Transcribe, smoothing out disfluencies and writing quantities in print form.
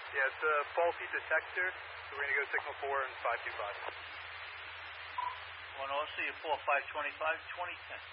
Yeah, it's a faulty detector, so we're going to go signal 4 and 525. One also, your 4525, 2010.